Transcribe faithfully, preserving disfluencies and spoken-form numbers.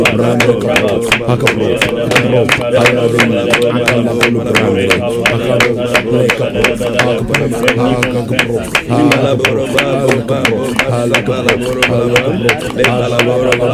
Brando Kabo, Hakabo, Hakabo, Hayadin, Akala Kulu Brande, Hakabo, Lekabo, Hakabo, Hakabo, Halakabo, Halakabo, Halakabo, Halakabo, Halakabo,